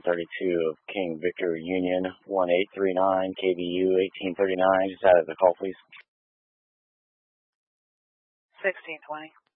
32 of King Victor Union 1839, KBU 1839. Just out of the call, please. 1620.